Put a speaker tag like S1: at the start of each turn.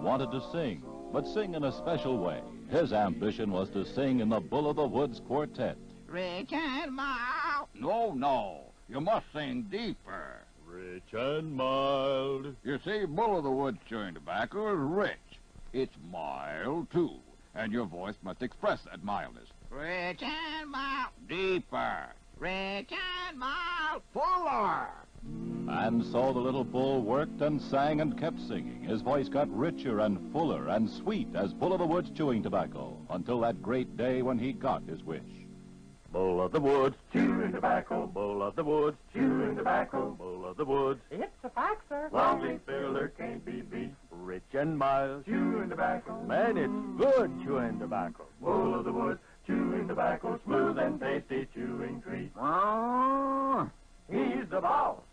S1: wanted to sing, but sing in a special way. His ambition was to sing in the Bull of the Woods Quartet.
S2: Rich and mild.
S3: No. You must sing deeper.
S4: Rich and mild.
S3: You see, Bull of the Woods chewing tobacco is rich. It's mild, too. And your voice must express that mildness.
S2: Rich and mild.
S3: Deeper.
S2: Rich and mild. Fuller.
S1: And so the little bull worked and sang and kept singing. His voice got richer and fuller and sweet as Bull of the Woods chewing tobacco, until that great day when he got his wish.
S4: Bull of the Woods, chewing tobacco. Bull of the Woods, chewing tobacco. Bull of the Woods,
S2: It's a fact, sir.
S4: long-leaf filler can't be beat. Rich and mild, chewing tobacco. Man, it's good chewing tobacco. Bull of the Woods, chewing tobacco. Smooth and tasty chewing treat. He's the boss.